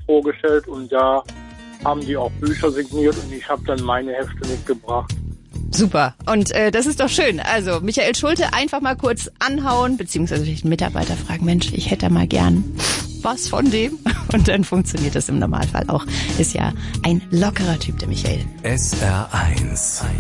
vorgestellt und da haben die auch Bücher signiert und ich habe dann meine Hefte mitgebracht. Super. Und das ist doch schön. Also Michael Schulte einfach mal kurz anhauen, beziehungsweise vielleicht einen Mitarbeiter fragen, Mensch, ich hätte mal gern was von dem. Und dann funktioniert das im Normalfall auch. Ist ja ein lockerer Typ, der Michael. SR1